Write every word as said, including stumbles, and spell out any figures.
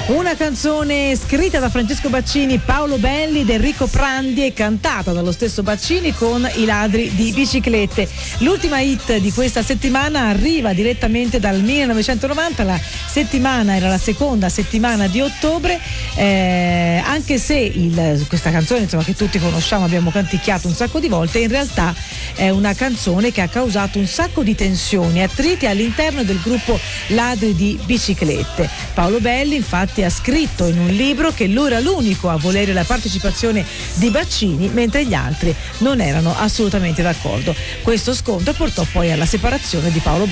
Una canzone scritta da Francesco Baccini, Paolo Belli ed Enrico Prandi e cantata dallo stesso Baccini con I ladri di biciclette. L'ultima hit di questa settimana arriva direttamente dal millenovecentonovanta, la settimana era la seconda settimana di ottobre, eh, anche se il, questa canzone insomma che tutti conosciamo, abbiamo canticchiato un sacco di volte, in realtà è una canzone che ha causato un sacco di tensioni e attriti all'interno del gruppo Ladri di biciclette. Paolo Belli infatti ha scritto in un libro che lui era l'unico a volere la partecipazione di Baccini, mentre gli altri non erano assolutamente d'accordo. Questo scontro portò poi alla separazione di Paolo Belli